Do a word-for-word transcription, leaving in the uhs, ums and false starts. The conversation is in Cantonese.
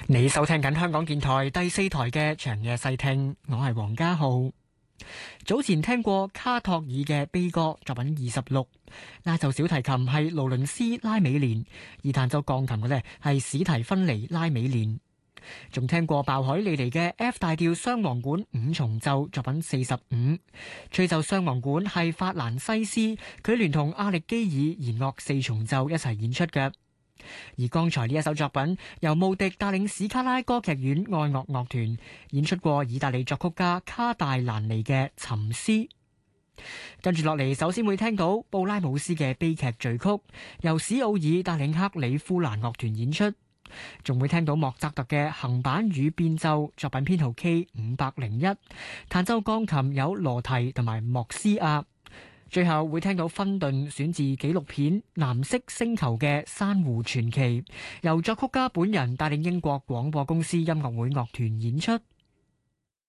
你收聽緊香港電台第四台嘅長夜細聽，我係黃家浩。早前聽過卡托爾嘅悲歌作品二十六，拉奏小提琴係勞倫斯拉美蓮，而彈奏鋼琴嘅呢係史提芬尼拉美蓮。仲聽過鮑海利尼嘅 F 大調雙簧管五重奏作品四十五，吹奏雙簧管係法蘭西斯，佢聯同阿力基爾弦樂四重奏一齊演出嘅。而剛才呢一首作品由穆迪帶領史卡拉歌劇院愛樂樂團演出過意大利作曲家卡戴蘭尼嘅《沉思》。跟住落嚟，首先會聽到布拉姆斯嘅悲劇序曲，由史奧爾帶領克里夫蘭樂團演出，仲會聽到莫扎特嘅行板與變奏作品編號 K 五百零一，彈奏鋼琴有羅提同埋莫斯亞。最後會聽到芬頓選自紀錄片《藍色星球》嘅珊瑚傳奇，由作曲家本人帶領英國廣播公司音樂會樂團演出。